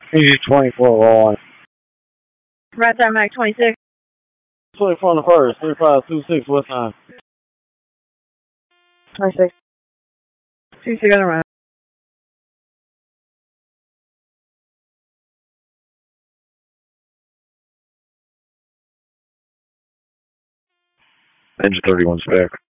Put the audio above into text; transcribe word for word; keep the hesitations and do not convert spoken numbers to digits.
Easy twenty-four, roll on. Right there, Mike twenty-six. twenty-four on the first, three five two six, what time? twenty-six. two six on the run. Engine thirty-one's back.